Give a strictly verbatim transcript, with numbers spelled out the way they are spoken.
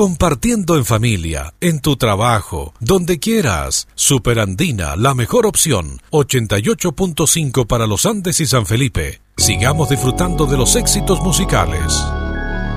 compartiendo en familia, en tu trabajo, donde quieras. Superandina, la mejor opción. ochenta y ocho punto cinco para los Andes y San Felipe. Sigamos disfrutando de los éxitos musicales.